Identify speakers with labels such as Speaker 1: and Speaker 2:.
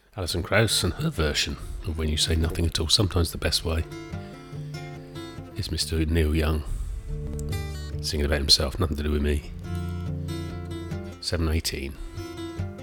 Speaker 1: Alison Krauss and her version of When You Say Nothing at All. Sometimes the best way is Mr. Neil Young singing about himself, nothing to do with me. 7:18.